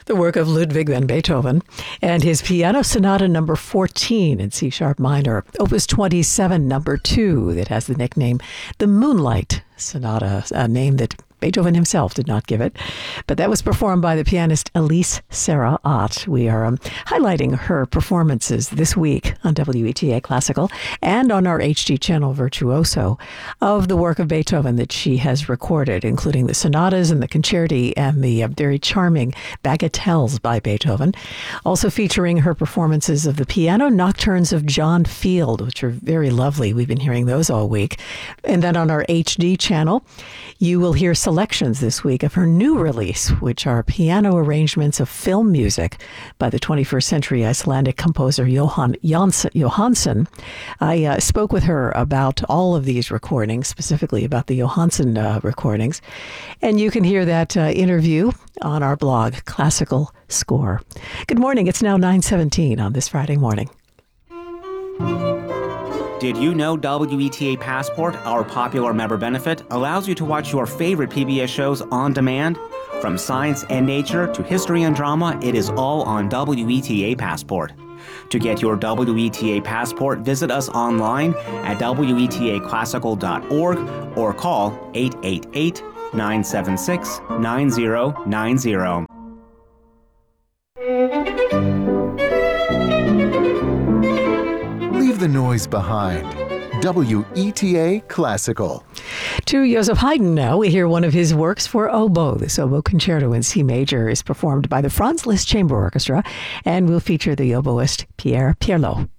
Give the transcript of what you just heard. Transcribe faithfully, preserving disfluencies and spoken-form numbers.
the work of Ludwig van Beethoven and his Piano Sonata number fourteen in C-sharp minor, Opus twenty-seven, number two, that has the nickname the Moonlight Sonata, a name that Beethoven himself did not give it, but that was performed by the pianist Elise Sarah Ott. We are um, highlighting her performances this week on W E T A Classical and on our H D channel Virtuoso of the work of Beethoven that she has recorded, including the sonatas and the concerti and the uh, very charming bagatelles by Beethoven. Also featuring her performances of the piano nocturnes of John Field, which are very lovely. We've been hearing those all week. And then on our H D channel, you will hear selections this week of her new release, which are piano arrangements of film music by the twenty-first century Icelandic composer Johan Johansson. I uh, spoke with her about all of these recordings, specifically about the Johansson uh, recordings, and you can hear that uh, interview on our blog, Classical Score. Good morning. It's now nine seventeen on this Friday morning. Did you know W E T A Passport, our popular member benefit, allows you to watch your favorite P B S shows on demand? From science and nature to history and drama, it is all on W E T A Passport. To get your W E T A Passport, visit us online at W E T A classical dot org or call eight eight eight, nine seven six, nine zero nine zero. Leave the noise behind. W E T A Classical. To Joseph Haydn now, we hear one of his works for oboe. This oboe concerto in C major is performed by the Franz Liszt Chamber Orchestra and will feature the oboist Pierre Pierlot.